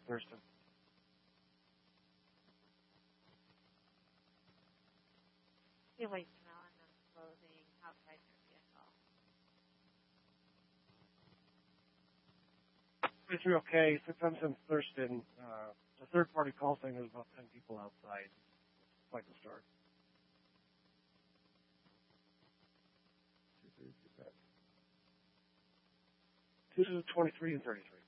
Thurston. The voicemail and them closing outside their vehicle. 23 okay, 677 Thurston. The third-party call saying there's about 10 people outside. Quite the start. 2 to 23 and 33.